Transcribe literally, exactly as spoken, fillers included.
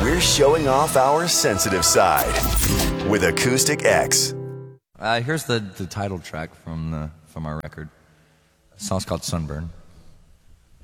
we're showing off our sensitive side with Acoustic X. Uh, here's the, the title track from the from our record. The song's called Sunburn.